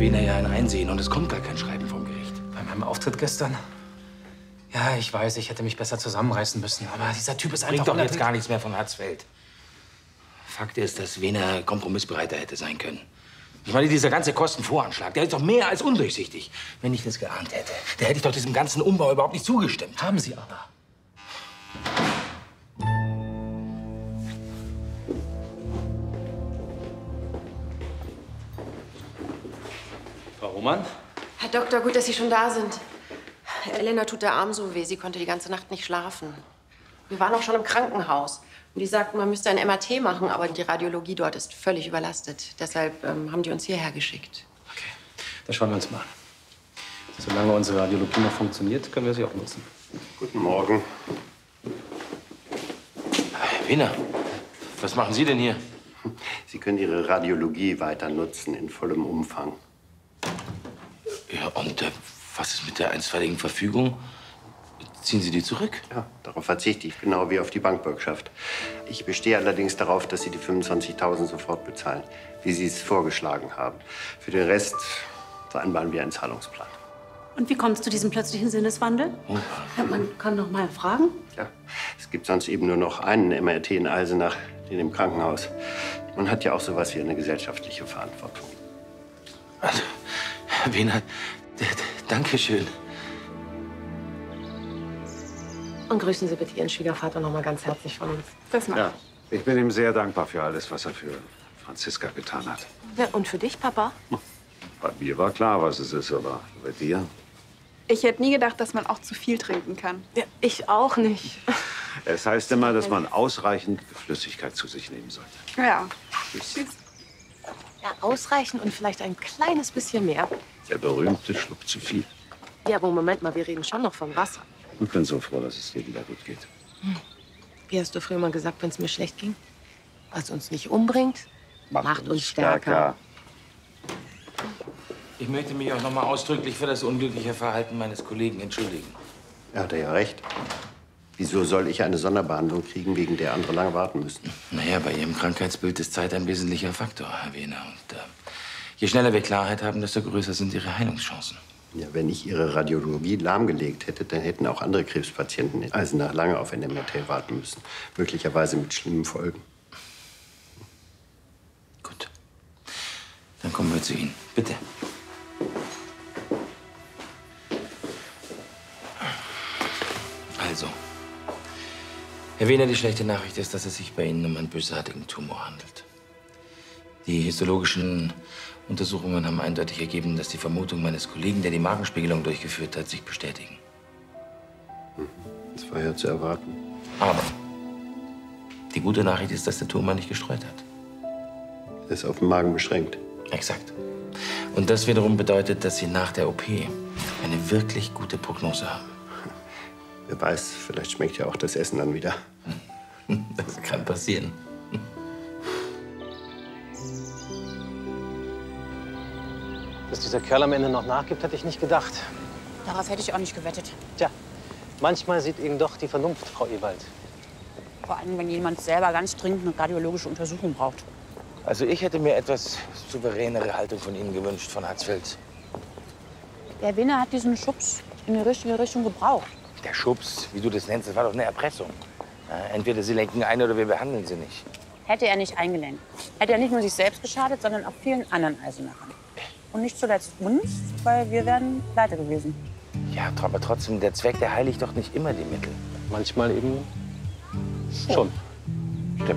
Wehner ja ein Einsehen und es kommt gar kein Schreiben vom Gericht. Bei meinem Auftritt gestern? Ja, ich weiß, ich hätte mich besser zusammenreißen müssen. Aber dieser Typ ist einfach... Bringt doch jetzt gar nichts mehr von Hatzfeld. Fakt ist, dass Wehner kompromissbereiter hätte sein können. Ich meine, dieser ganze Kostenvoranschlag, der ist doch mehr als undurchsichtig. Wenn ich das geahnt hätte, da hätte ich doch diesem ganzen Umbau überhaupt nicht zugestimmt. Haben Sie aber. Frau Roman? Herr Doktor, gut, dass Sie schon da sind. Elena tut der Arm so weh. Sie konnte die ganze Nacht nicht schlafen. Wir waren auch schon im Krankenhaus. Und die sagten, man müsste ein MRT machen, aber die Radiologie dort ist völlig überlastet. Deshalb haben die uns hierher geschickt. Okay, das schauen wir uns mal an. Solange unsere Radiologie noch funktioniert, können wir sie auch nutzen. Guten Morgen. Wehner, was machen Sie denn hier? Sie können Ihre Radiologie weiter nutzen, in vollem Umfang. Ja, und was ist mit der einstweiligen Verfügung? Ziehen Sie die zurück? Ja, darauf verzichte ich, genau wie auf die Bankbürgschaft. Ich bestehe allerdings darauf, dass Sie die 25.000 sofort bezahlen, wie Sie es vorgeschlagen haben. Für den Rest vereinbaren wir einen Zahlungsplan. Und wie kommt es zu diesem plötzlichen Sinneswandel? Oh. Ja, man kann noch mal fragen. Ja, es gibt sonst eben nur noch einen MRT in Eisenach, den im Krankenhaus. Man hat ja auch sowas wie eine gesellschaftliche Verantwortung. Also, Wehner, danke schön. Und grüßen Sie bitte Ihren Schwiegervater noch mal ganz herzlich von uns. Das macht. Ja, ich bin ihm sehr dankbar für alles, was er für Franziska getan hat. Ja, und für dich, Papa? Bei mir war klar, was es ist, aber bei dir? Ich hätte nie gedacht, dass man auch zu viel trinken kann. Ja, ich auch nicht. Es heißt immer, dass man ausreichend Flüssigkeit zu sich nehmen sollte. Ja. Tschüss. Ja, ausreichend und vielleicht ein kleines bisschen mehr. Der berühmte Schluck zu viel. Ja, aber Moment mal, wir reden schon noch vom Wasser. Ich bin so froh, dass es dir wieder gut geht. Wie hast du früher mal gesagt, wenn es mir schlecht ging? Was uns nicht umbringt, macht uns stärker. Ich möchte mich auch noch mal ausdrücklich für das unglückliche Verhalten meines Kollegen entschuldigen. Er hatte ja recht. Wieso soll ich eine Sonderbehandlung kriegen, wegen der andere lange warten müssen? Naja, bei Ihrem Krankheitsbild ist Zeit ein wesentlicher Faktor, Herr Wehner. Und je schneller wir Klarheit haben, desto größer sind Ihre Heilungschancen. Ja, wenn ich Ihre Radiologie lahmgelegt hätte, dann hätten auch andere Krebspatienten in Eisenach lange auf ein MRT warten müssen. Möglicherweise mit schlimmen Folgen. Gut. Dann kommen wir zu Ihnen. Bitte. Also, Herr Wehner, die schlechte Nachricht ist, dass es sich bei Ihnen um einen bösartigen Tumor handelt. Die histologischen Untersuchungen haben eindeutig ergeben, dass die Vermutungen meines Kollegen, der die Magenspiegelung durchgeführt hat, sich bestätigen. Das war ja zu erwarten. Aber die gute Nachricht ist, dass der Tumor nicht gestreut hat. Er ist auf den Magen beschränkt. Exakt. Und das wiederum bedeutet, dass Sie nach der OP eine wirklich gute Prognose haben. Wer weiß, vielleicht schmeckt ja auch das Essen dann wieder. Das kann passieren. Dass dieser Kerl am Ende noch nachgibt, hätte ich nicht gedacht. Darauf hätte ich auch nicht gewettet. Tja, manchmal sieht Ihnen doch die Vernunft, Frau Ewald. Vor allem, wenn jemand selber ganz dringend eine radiologische Untersuchung braucht. Also ich hätte mir etwas souveränere Haltung von Ihnen gewünscht, von Hatzfeld. Der Wehner hat diesen Schubs in die richtige Richtung gebraucht. Der Schubs, wie du das nennst, das war doch eine Erpressung. Entweder Sie lenken ein oder wir behandeln Sie nicht. Hätte er nicht eingelenkt, hätte er nicht nur sich selbst geschadet, sondern auch vielen anderen Eisenachern. Und nicht zuletzt uns, weil wir wären pleite gewesen. Ja, aber trotzdem, der Zweck, der heiligt doch nicht immer die Mittel. Manchmal eben schon.